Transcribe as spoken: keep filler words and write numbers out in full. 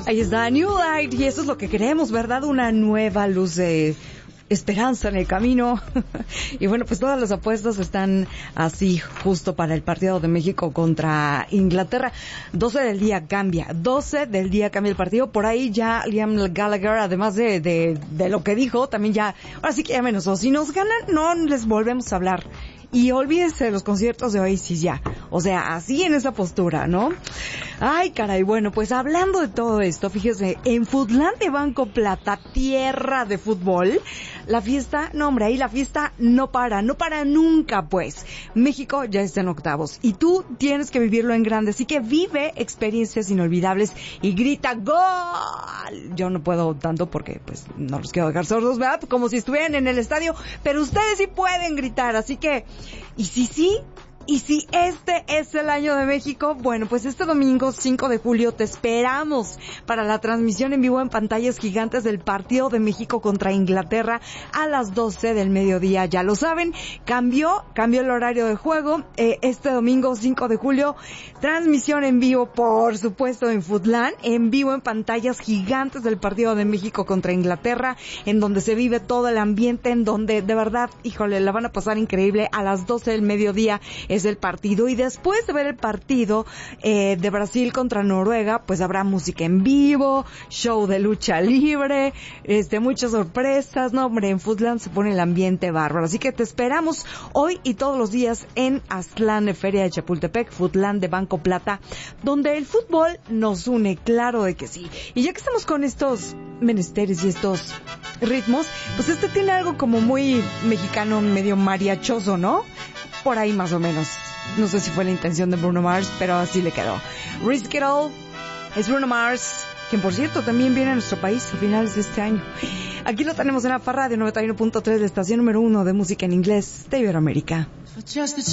Ahí está, New Light, y eso es lo que queremos, ¿verdad? Una nueva luz de esperanza en el camino. Y bueno, pues todas las apuestas están así justo para el partido de México contra Inglaterra. doce del día cambia, doce del día cambia el partido. Por ahí ya Liam Gallagher, además de, de, de lo que dijo, también ya, ahora sí que ya menos, o si nos ganan, no les volvemos a hablar. Y olvídense de los conciertos de Oasis ya. O sea, así en esa postura, ¿no? Ay, caray, bueno, pues hablando de todo esto, fíjese, en Futlán de Banco Plata, tierra de fútbol, la fiesta, no hombre, ahí la fiesta no para, no para nunca, pues. México ya está en octavos y tú tienes que vivirlo en grande, así que vive experiencias inolvidables y grita ¡gol! Yo no puedo tanto porque, pues, no los quiero dejar sordos, ¿verdad? Como si estuvieran en el estadio, pero ustedes sí pueden gritar, así que, y si sí, y si este es el año de México, bueno, pues este domingo cinco de julio te esperamos para la transmisión en vivo en pantallas gigantes del partido de México contra Inglaterra a las doce del mediodía. Ya lo saben, cambió, cambió el horario de juego. Eh, este domingo cinco de julio, transmisión en vivo, por supuesto, en Futlán, en vivo en pantallas gigantes del partido de México contra Inglaterra, en donde se vive todo el ambiente, en donde de verdad, híjole, la van a pasar increíble. A las doce del mediodía es el partido, y después de ver el partido eh, de Brasil contra Noruega, pues habrá música en vivo, show de lucha libre, este, muchas sorpresas. No, hombre, en Futlán se pone el ambiente bárbaro, así que te esperamos hoy y todos los días en Aztlán, Feria de Chapultepec, Futlán de Banco Plata, donde el fútbol nos une, claro de que sí. Y ya que estamos con estos menesteres y estos ritmos, pues este tiene algo como muy mexicano, medio mariachoso, ¿no? Por ahí más o menos. No sé si fue la intención de Bruno Mars, pero así le quedó. Risk It All es Bruno Mars, quien por cierto también viene a nuestro país a finales de este año. Aquí lo tenemos en la F A Radio noventa y uno punto tres, la estación número uno de música en inglés de Iberoamérica.